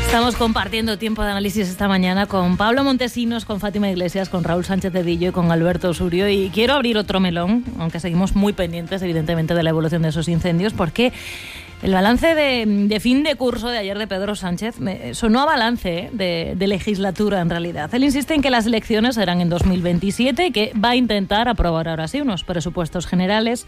Estamos compartiendo tiempo de análisis esta mañana con Pablo Montesinos, con Fátima Iglesias, con Raúl Sánchez Cedillo y con Alberto Surio. Y quiero abrir otro melón, aunque seguimos muy pendientes, evidentemente, de la evolución de esos incendios, porque el balance de fin de curso de ayer de Pedro Sánchez sonó a balance de legislatura, en realidad. Él insiste en que las elecciones serán en 2027 y que va a intentar aprobar ahora sí unos presupuestos generales.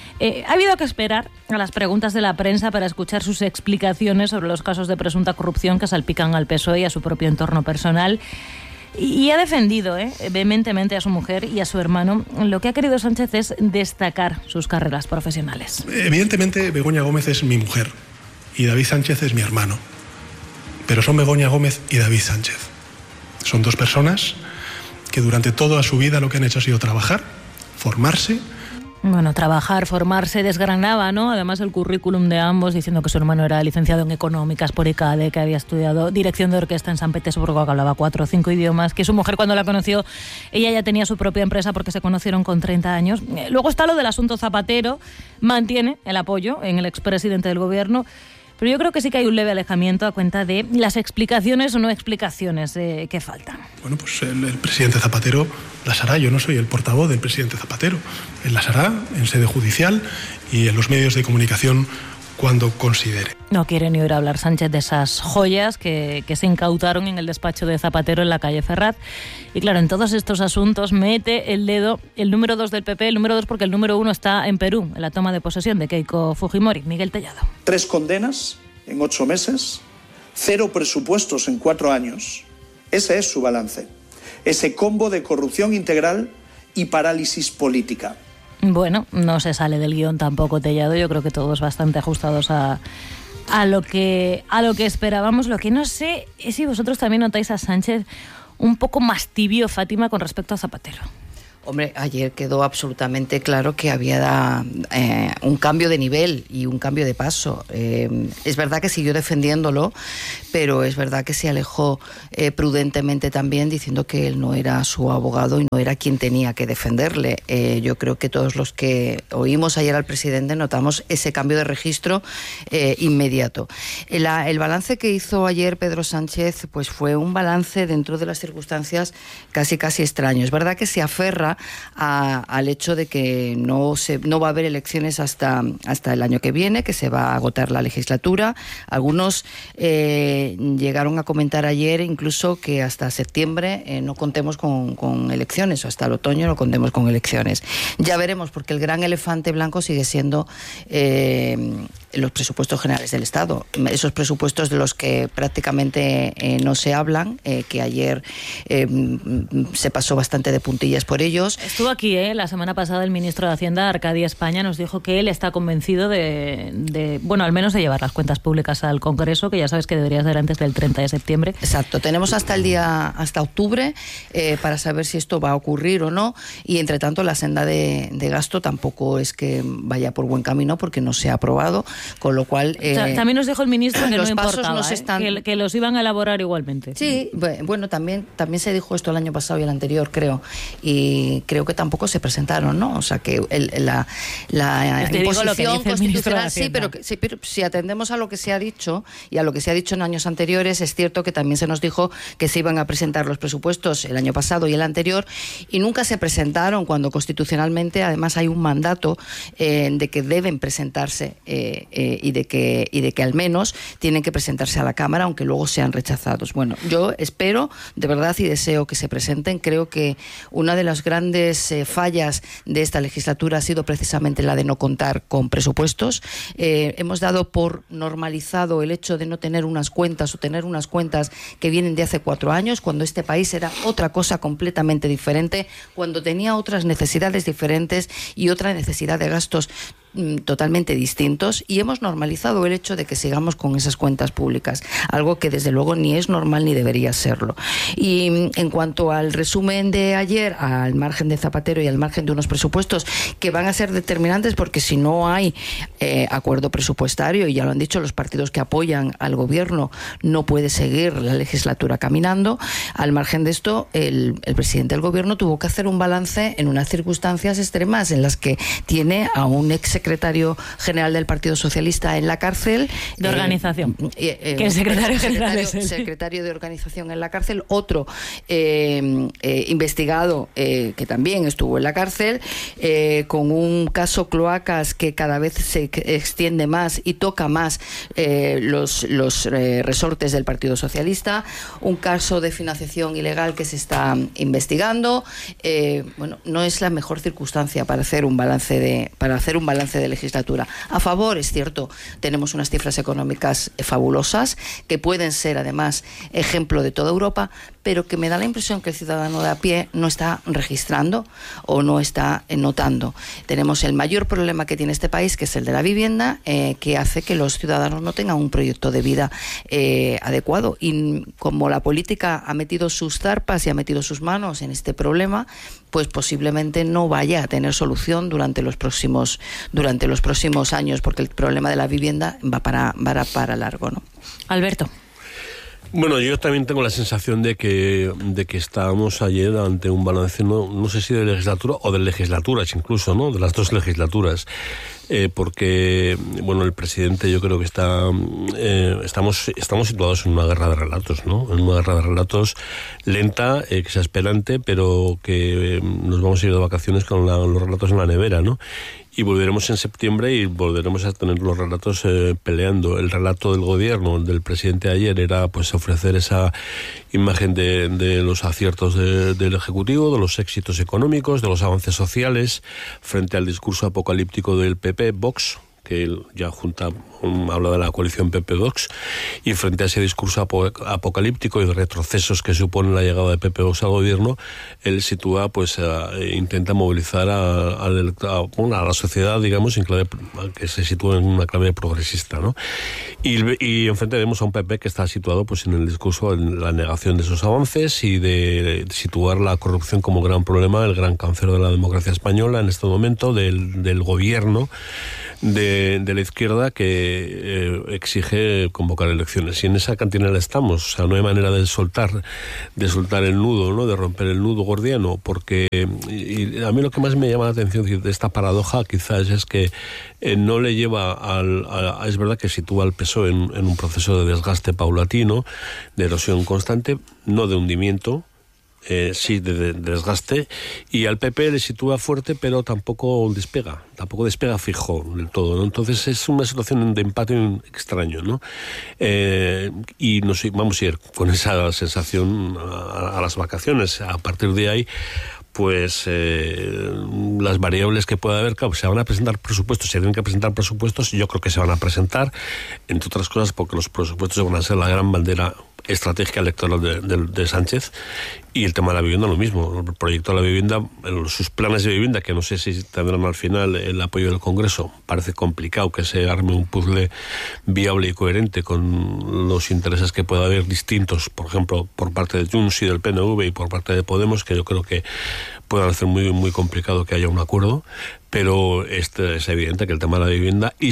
Ha habido que esperar a las preguntas de la prensa para escuchar sus explicaciones sobre los casos de presunta corrupción que salpican al PSOE y a su propio entorno personal. Y ha defendido vehementemente a su mujer y a su hermano. Lo que ha querido Sánchez es destacar sus carreras profesionales. Evidentemente, Begoña Gómez es mi mujer y David Sánchez es mi hermano. Pero son Begoña Gómez y David Sánchez. Son dos personas que durante toda su vida lo que han hecho ha sido trabajar, formarse. Bueno, trabajar, formarse, desgranaba, ¿no? Además el currículum de ambos, diciendo que su hermano era licenciado en Económicas por ICADE, que había estudiado dirección de orquesta en San Petersburgo, que hablaba 4 o 5 idiomas, que su mujer cuando la conoció, ella ya tenía su propia empresa porque se conocieron con 30 años. Luego está lo del asunto Zapatero, mantiene el apoyo en el expresidente del gobierno, pero yo creo que sí que hay un leve alejamiento a cuenta de las explicaciones o no explicaciones que faltan. Bueno, pues el presidente Zapatero las hará. Yo no soy el portavoz del presidente Zapatero. Él las hará en sede judicial y en los medios de comunicación cuando considere. No quiere ni oír hablar Sánchez de esas joyas que se incautaron en el despacho de Zapatero en la calle Ferraz. Y claro, en todos estos asuntos mete el dedo el número 2 del PP, el número 2 porque el número 1 está en Perú, en la toma de posesión de Keiko Fujimori. Miguel Tellado. 3 condenas en 8 meses, 0 presupuestos en 4 años. Ese es su balance. Ese combo de corrupción integral y parálisis política. Bueno, no se sale del guión tampoco, Tellado. Yo creo que todos bastante ajustados a lo que esperábamos. Lo que no sé es si vosotros también notáis a Sánchez un poco más tibio, Fátima, con respecto a Zapatero. Hombre, ayer quedó absolutamente claro que había un cambio de nivel y un cambio de paso. Es verdad que siguió defendiéndolo, pero es verdad que se alejó prudentemente también, diciendo que él no era su abogado y no era quien tenía que defenderle. Yo creo que todos los que oímos ayer al presidente notamos ese cambio de registro inmediato. El balance que hizo ayer Pedro Sánchez pues fue un balance dentro de las circunstancias casi extraño. Es verdad que se aferra al hecho de que no va a haber elecciones hasta el año que viene, que se va a agotar la legislatura. Algunos llegaron a comentar ayer incluso que hasta septiembre no contemos con elecciones, o hasta el otoño no contemos con elecciones. Ya veremos, porque el gran elefante blanco sigue siendo los presupuestos generales del Estado. Esos presupuestos de los que prácticamente no se hablan, que ayer se pasó bastante de puntillas por ellos. Estuvo aquí la semana pasada el ministro de Hacienda, Arcadio España, nos dijo que él está convencido de bueno, al menos de llevar las cuentas públicas al Congreso, que ya sabes que debería ser antes del 30 de septiembre. Exacto, tenemos hasta octubre para saber si esto va a ocurrir o no, y entre tanto la senda de gasto tampoco es que vaya por buen camino porque no se ha aprobado, con lo cual... también nos dijo el ministro que los no pasos importaba, no se están... que los iban a elaborar igualmente. Sí, bueno, también se dijo esto el año pasado y el anterior, creo, y creo que tampoco se presentaron, ¿no? O sea, que la imposición constitucional, pero si atendemos a lo que se ha dicho y a lo que se ha dicho en años anteriores, es cierto que también se nos dijo que se iban a presentar los presupuestos el año pasado y el anterior, y nunca se presentaron, cuando constitucionalmente además hay un mandato de que deben presentarse y de que al menos tienen que presentarse a la Cámara, aunque luego sean rechazados. Bueno, yo espero de verdad y deseo que se presenten. Creo que una de las grandes fallas de esta legislatura ha sido precisamente la de no contar con presupuestos. Hemos dado por normalizado el hecho de no tener unas cuentas, o tener unas cuentas que vienen de hace 4 años, cuando este país era otra cosa completamente diferente, cuando tenía otras necesidades diferentes y otra necesidad de gastos totalmente distintos, y hemos normalizado el hecho de que sigamos con esas cuentas públicas, algo que desde luego ni es normal ni debería serlo. Y en cuanto al resumen de ayer, al margen de Zapatero y al margen de unos presupuestos que van a ser determinantes, porque si no hay acuerdo presupuestario, y ya lo han dicho los partidos que apoyan al gobierno, no puede seguir la legislatura caminando. Al margen de esto, el presidente del gobierno tuvo que hacer un balance en unas circunstancias extremas en las que tiene a un ex secretario general del Partido Socialista en la cárcel. De organización. Que el secretario general es el secretario de organización en la cárcel. Otro investigado que también estuvo en la cárcel, con un caso cloacas que cada vez se extiende más y toca más los resortes del Partido Socialista, un caso de financiación ilegal que se está investigando. Bueno, no es la mejor circunstancia para hacer un balance de legislatura. A favor, es cierto, tenemos unas cifras económicas fabulosas que pueden ser además ejemplo de toda Europa, pero que me da la impresión que el ciudadano de a pie no está registrando o no está notando. Tenemos el mayor problema que tiene este país, que es el de la vivienda, que hace que los ciudadanos no tengan un proyecto de vida adecuado. Y como la política ha metido sus zarpas y ha metido sus manos en este problema, pues posiblemente no vaya a tener solución durante los próximos años, porque el problema de la vivienda va para largo, ¿no? Alberto. Bueno, yo también tengo la sensación de que estábamos ayer ante un balance, no sé si de legislatura o de legislaturas incluso, ¿no? De las dos legislaturas. Porque, bueno, el presidente, yo creo que estamos situados en una guerra de relatos, ¿no? En una guerra de relatos lenta, exasperante, pero que nos vamos a ir de vacaciones con los relatos en la nevera, ¿no? Y volveremos en septiembre y volveremos a tener los relatos peleando. El relato del gobierno, del presidente ayer, era pues ofrecer esa imagen de los aciertos del Ejecutivo, de los éxitos económicos, de los avances sociales, frente al discurso apocalíptico del PP, Vox, que él ya habla de la coalición PP-Vox, y frente a ese discurso apocalíptico y de retrocesos que supone la llegada de PP-Vox al gobierno, él sitúa, intenta movilizar a la sociedad, digamos, en clave, que se sitúa en una clave progresista, ¿no? Y enfrente vemos a un PP que está situado pues en el discurso, en la negación de esos avances y de situar la corrupción como gran problema, el gran cáncer de la democracia española en este momento, del gobierno de la izquierda, que exige convocar elecciones. Y en esa cantinela estamos. O sea, no hay manera de soltar el nudo, ¿no? De romper el nudo gordiano, porque y a mí lo que más me llama la atención de esta paradoja quizás es que no le lleva es verdad que sitúa al PSOE en un proceso de desgaste paulatino, de erosión constante, no de hundimiento, sí de desgaste, y al PP le sitúa fuerte, pero tampoco despega fijo del todo, ¿no? Entonces es una situación de empate extraño, ¿no? Y vamos a ir con esa sensación a las vacaciones. A partir de ahí, pues las variables que pueda haber, claro, se van a presentar presupuestos, se tienen que presentar presupuestos, y yo creo que se van a presentar, entre otras cosas porque los presupuestos van a ser la gran bandera estratégica electoral de Sánchez. Y el tema de la vivienda lo mismo, el proyecto de la vivienda, sus planes de vivienda, que no sé si tendrán al final el apoyo del Congreso. Parece complicado que se arme un puzzle viable y coherente con los intereses que pueda haber distintos, por ejemplo, por parte de Junts y del PNV y por parte de Podemos, que yo creo que puedan hacer muy, muy complicado que haya un acuerdo. Pero es evidente que el tema de la vivienda y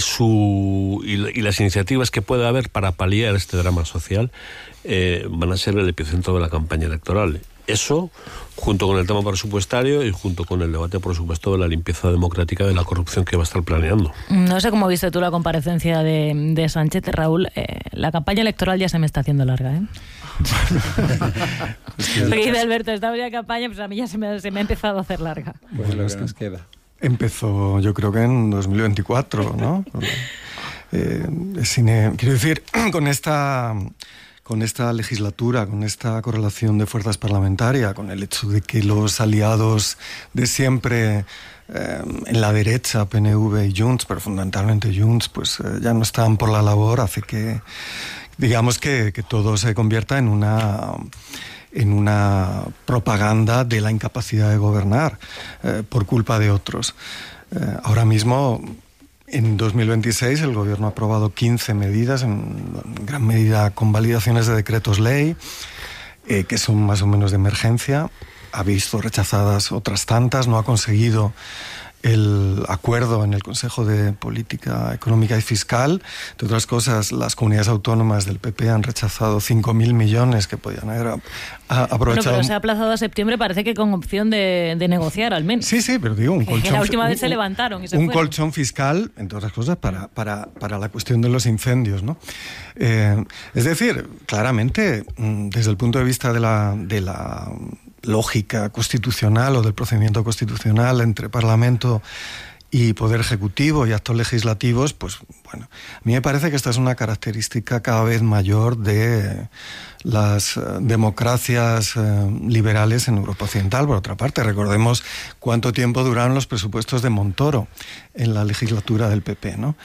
las iniciativas que pueda haber para paliar este drama social van a ser el epicentro de la campaña electoral. Eso, junto con el tema presupuestario y junto con el debate, por supuesto, de la limpieza democrática de la corrupción que va a estar planeando. No sé cómo viste tú la comparecencia de Sánchez, Raúl. La campaña electoral ya se me está haciendo larga, ¿eh? Lo que dice Alberto, estamos ya en campaña, pues a mí ya se me ha empezado a hacer larga. Pues lo que nos queda. Empezó, yo creo que en 2024, ¿no? Quiero decir, con esta legislatura, con esta correlación de fuerzas parlamentarias, con el hecho de que los aliados de siempre en la derecha, PNV y Junts, pero fundamentalmente Junts, pues ya no están por la labor, hace que, digamos, que todo se convierta en una propaganda de la incapacidad de gobernar por culpa de otros. Ahora mismo, en 2026, el Gobierno ha aprobado 15 medidas, en gran medida convalidaciones de decretos ley, que son más o menos de emergencia. Ha visto rechazadas otras tantas, no ha conseguido el acuerdo en el Consejo de Política Económica y Fiscal. Entre otras cosas, las comunidades autónomas del PP han rechazado 5.000 millones que podían haber aprovechado. Bueno, pero se ha aplazado a septiembre, parece que con opción de negociar al menos. Sí, pero digo, un colchón. La última vez se levantaron y se fueron. Un colchón fiscal, entre otras cosas, para la cuestión de los incendios, ¿no? Es decir, claramente, desde el punto de vista de la lógica constitucional o del procedimiento constitucional entre Parlamento y Poder Ejecutivo y actos legislativos, pues bueno, a mí me parece que esta es una característica cada vez mayor de las democracias liberales en Europa Occidental. Por otra parte, recordemos cuánto tiempo duraron los presupuestos de Montoro en la legislatura del PP, ¿no?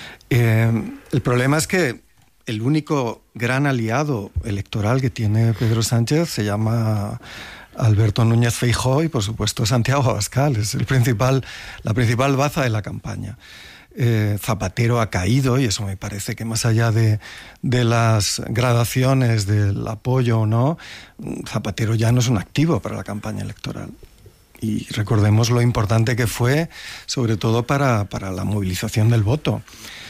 El problema es que el único gran aliado electoral que tiene Pedro Sánchez se llama Alberto Núñez Feijóo y, por supuesto, Santiago Abascal. Es la principal baza de la campaña. Zapatero ha caído, y eso me parece que más allá de las gradaciones del apoyo o no, Zapatero ya no es un activo para la campaña electoral. Y recordemos lo importante que fue, sobre todo para la movilización del voto.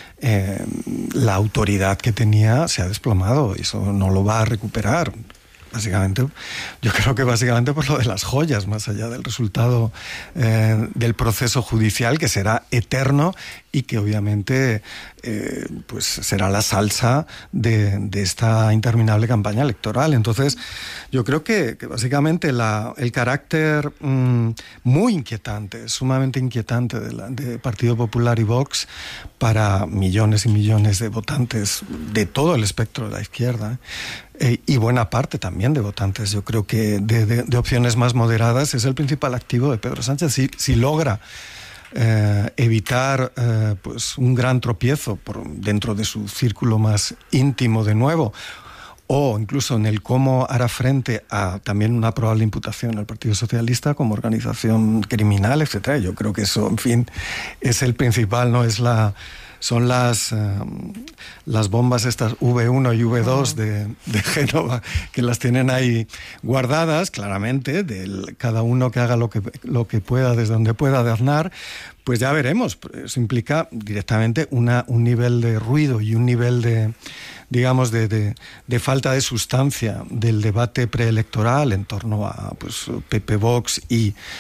La autoridad que tenía se ha desplomado y eso no lo va a recuperar. Básicamente, yo creo que básicamente por lo de las joyas, más allá del resultado del proceso judicial, que será eterno y que obviamente pues será la salsa de esta interminable campaña electoral. Entonces, yo creo que básicamente el carácter muy inquietante, sumamente inquietante de Partido Popular y Vox para millones y millones de votantes de todo el espectro de la izquierda, y buena parte también de votantes, yo creo que de opciones más moderadas, es el principal activo de Pedro Sánchez. Si logra evitar pues un gran tropiezo dentro de su círculo más íntimo de nuevo, o incluso en el cómo hará frente a también una probable imputación al Partido Socialista como organización criminal, etcétera. Yo creo que eso, en fin, es el principal, ¿no? Son las bombas estas V1 y V2 de Génova, que las tienen ahí guardadas, claramente, cada uno que haga lo que pueda desde donde pueda de Aznar. Pues ya veremos. Eso implica directamente un nivel de ruido y un nivel de falta de sustancia del debate preelectoral en torno a pues PP, Vox y